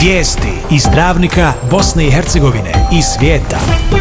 Vijesti iz Travnika, Bosne i Hercegovine i svijeta.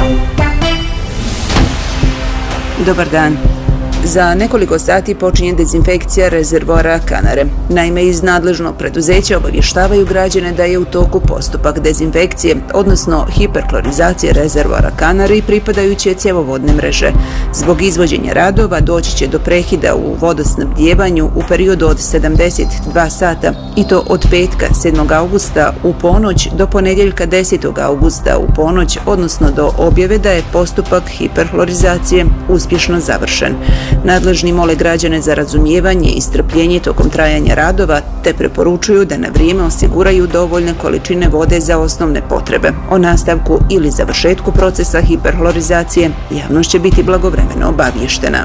Dobar dan. Za nekoliko sati počinje dezinfekcija rezervoara Kanare. Naime, iz nadležnog preduzeća obavještavaju građane da je u toku postupak dezinfekcije, odnosno hiperklorizacije rezervoara Kanare i pripadajuće cjevovodne mreže. Zbog izvođenja radova doći će do prekida u vodosnabdjevanju u periodu od 72 sata i to od petka 7. augusta u ponoć do ponedjeljka 10. augusta u ponoć, odnosno do objave da je postupak hiperklorizacije uspješno završen. Nadležni mole građane za razumijevanje i strpljenje tokom trajanja radova, te preporučuju da na vrijeme osiguraju dovoljne količine vode za osnovne potrebe. O nastavku ili završetku procesa hiperklorizacije javnost će biti blagovremeno obavještena.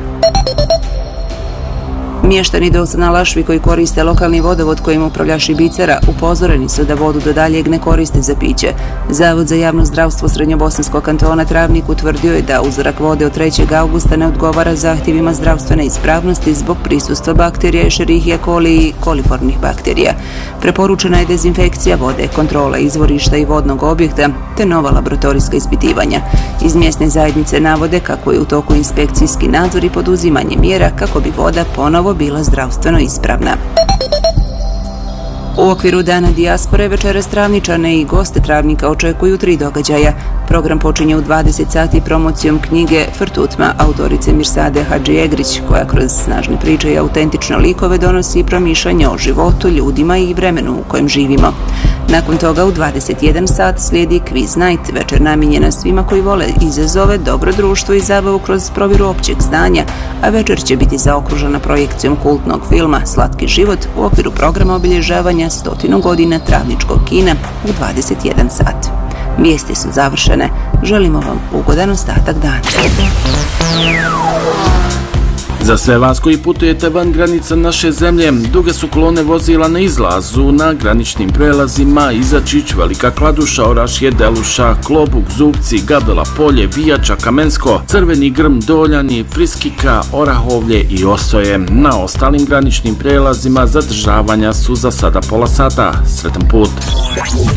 Mještani Docana Lašvi koji koriste lokalni vodovod kojim upravlja Šibicara upozoreni su da vodu do daljeg ne koriste za piće. Zavod za javno zdravstvo Srednjobosanskog kantona Travnik utvrdio je da uzorak vode od 3. augusta ne odgovara zahtjevima zdravstvene ispravnosti zbog prisustva bakterija Escherichia coli i koliformnih bakterija. Preporučena je dezinfekcija vode, kontrola izvorišta i vodnog objekta te nova laboratorijska ispitivanja. Iz mjesne zajednice navode kako je u toku inspekcijski nadzor i poduzimanje mjera kako bi voda ponovo bila zdravstveno ispravna. U okviru Dana dijaspore večeras Travničane i goste Travnika očekuju 3 događaja. Program počinje u 20 sati promocijom knjige Frtutma autorice Mirsade Hadžiegrić, koja kroz snažne priče i autentične likove donosi promišljanje o životu, ljudima i vremenu u kojem živimo. Nakon toga u 21 sat slijedi Quiz Night, večer namijenjena svima koji vole izazove, dobro društvo i zabavu kroz provjeru općeg znanja, a večer će biti zaokružena projekcijom kultnog filma Slatki život u okviru programa obilježavanja 100 godina Travničkog kina u 21 sat. Vijesti su završene. Želimo vam ugodan ostatak dana. Za sve vas koji putujete van granica naše zemlje, duge su kolone vozila na izlazu na graničnim prelazima Izačić, Velika Kladuša, Orašje, Deluša, Klobuk, Zubci, Gabela Polje, Bijača, Kamensko, Crveni Grm, Doljani, Friskika, Orahovlje i Osoje. Na ostalim graničnim prelazima zadržavanja su za sada pola sata. Sretan put!